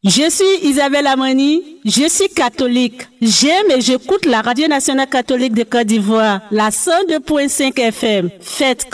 Je suis Isabelle Amani, je suis catholique. J'aime et j'écoute la Radio Nationale Catholique de Côte d'Ivoire, la 102.5 FM. Faites